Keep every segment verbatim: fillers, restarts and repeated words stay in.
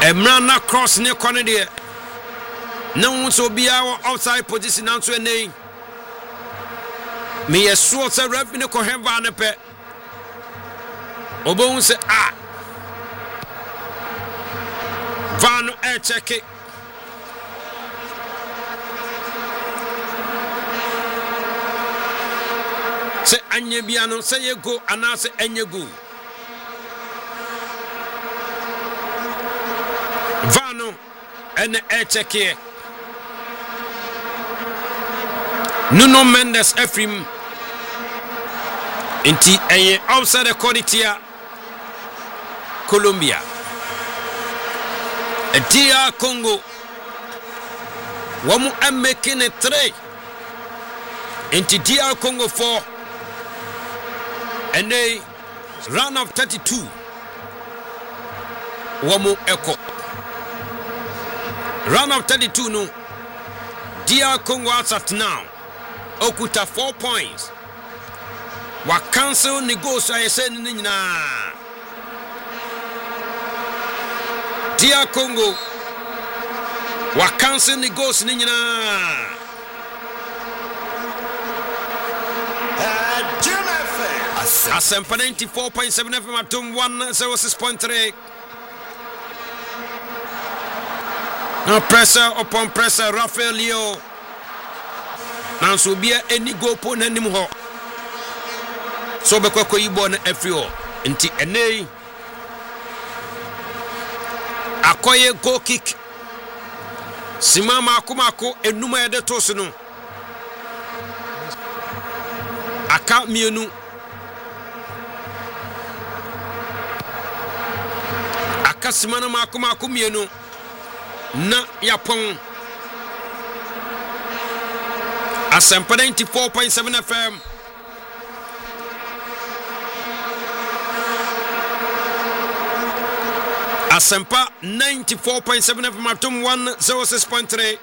Emrana cross ne kone de na wonso bia outside position nanso enei me yeso se ref ne ko hemba ne pe obon se ah vano e check se anye bia no se ye go anase enye go vano ene e check here Nuno Mendes Ephraim inti eye outside the quality Colombia Etia Congo wamu am making it three inti D R Congo four and they round of thirty-two wamu echo round of thirty-two no D R Congo at now Okuta four points. Wa cancel ni goals I say ni nyina. D R Congo wa cancel ni goals ni nyina. Asempa ninety-four point seven F M atom one oh six point three. No pressure upon pressure Rafael Leo. Nanso bia eni go po nanim ho so be kwakọ ibo na afio nti enei akoye go kick simama akomako enuma ede to so no aka mienu aka simana makomako mienu na yapon Asempa ninety-four point seven F M Asempa ninety-four point seven F M atom one oh six point three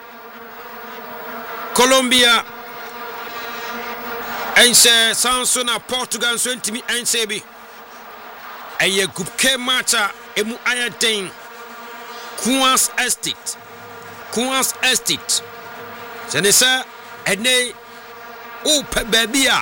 Colombia ense Sansona Portugal so ntimi ense bi eye group K matcha emu ayaden Queens Estate Queens Estate Senesa ene o pe babia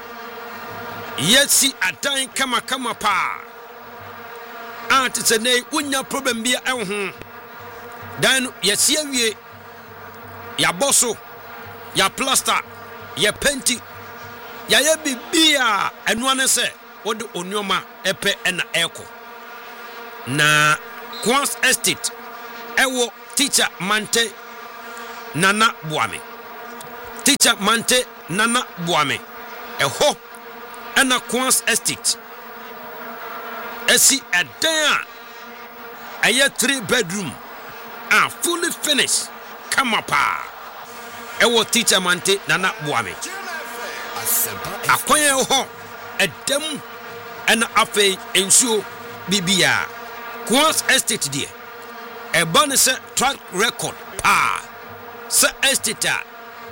yesi adan kama kama pa ant se ne unya problem bia ehun dan yesi awie ya boso ya plaster ya penti ya ye bibia enu ane se wode onyoma epe ena eko na Queens Estate ewo teacher Mante Nana Buame Teacher Mante Nana Buame eho ena Queens Estate esi edan aye three bedroom and fully finished kama pa ewo Teacher Mante Nana Buame akoye ho edem ena afi ensuo bibia Queens Estate die e bone se track record pa se estate a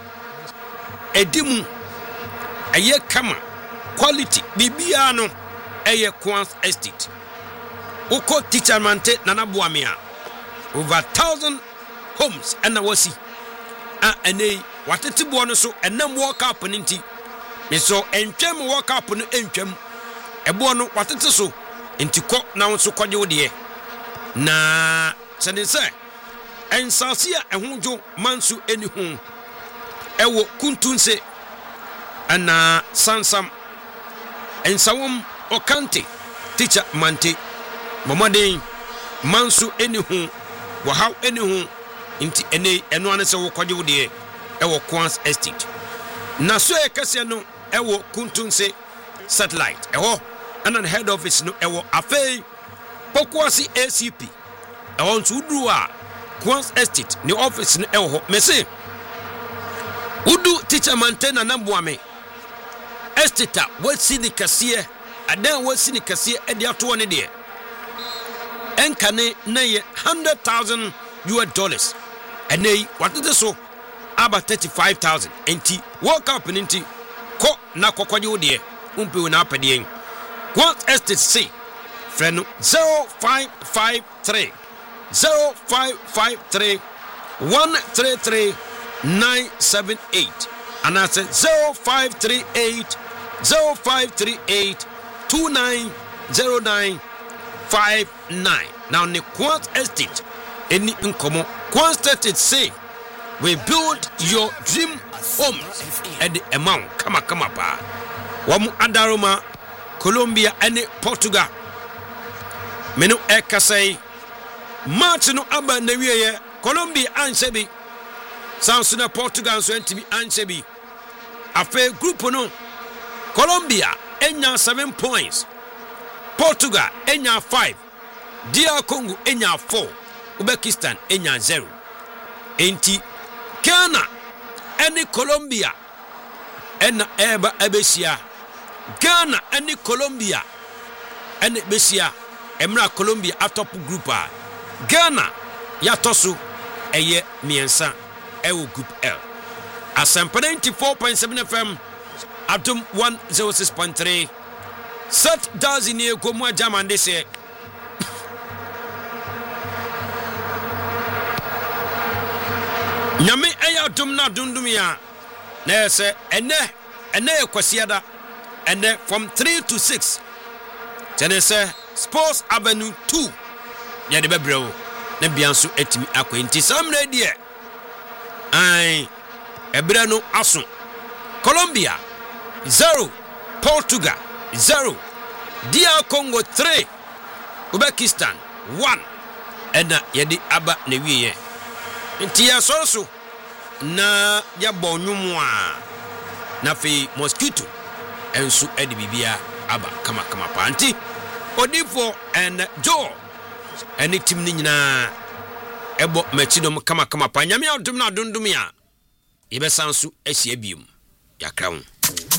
edimu eye kama quality bibia no eye Queens Estate uko Teacher Mante Nana Buame a over thousand homes ana wasi a ene watete bo no so enam walk up ninti me so entwem walk up no entwem ebo no watete so enti ko na so kwaje wode na sene se ensase a ehunjo mansu eni hu ewo kuntunse ana sansam ensawom okante Teacher Mante momaden mansu eni hu wo haw eni hu inti ene eno ane se wo kwaje wode ewo Queens Estate na so e kase no ewo kuntunse satellite ewo ana head office no ewo afei pokwasi A C P ewo ntudru a Queens Estate ni office no ewo mese udu Teacher Mante Nana Buame Estate wasi ni kase adan wasi ni kase e dia to ne de enkane na ye one hundred thousand U S dollars enei watete so aba thirty-five thousand enti walk up ninti ko na kokwaje wode umpe na apede Queens Estate C freno zero five five three zero five five three one three three nine seven eight and I said zero five three eight zero five three eight two nine zero nine five nine. Now the Quant Estate any incomo Quant Estate say we build your dream homes at the amount kama kama pa wamu adaroma Colombia and Portugal menu ekasai March no aba na wiye Colombia ansebi Sansuna Portugal so ntimi ansebi afa group no Colombia enya seven points Portugal enya five D R Congo enya four Uzbekistan enya zero enti Ghana and Colombia and eba ebesia Ghana and Colombia and besia emra Colombia atop group a Ghana yatosu eye miensa ewo group L Asempa ninety-four point seven F M Atom one oh six point three Set does in here Gomwa Jaman they say Nyame eya dum na dundumia na se ene ene kwasiada ene from three to six Tenese Sports Avenue two ya de bebreo na bianso etimi akwenti samre die ai ebra no aso Colombia zero Portugal zero D R Congo three Uzbekistan one ena yedi aba na wiye nti ya soso na ya bonyumwa na fe mosquito ensu edi bibia aba kama kama panti odifo and Joe eni tim ni nyina ebo machidom kama kama pa nyame adum na dundum ya yebesansu ehia biom yakra